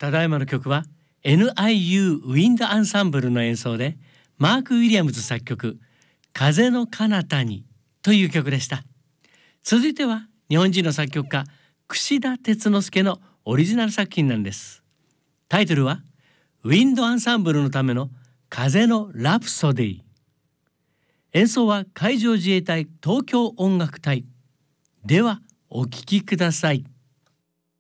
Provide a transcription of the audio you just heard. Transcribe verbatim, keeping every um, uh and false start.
ただいまの曲は エヌアイユー ウィンドアンサンブルの演奏で、マーク・ウィリアムズ作曲風の彼方にという曲でした。続いては日本人の作曲家櫛田哲之助のオリジナル作品なんです。タイトルはウィンドアンサンブルのための風のラプソディ。演奏は海上自衛隊東京音楽隊。ではお聴きください。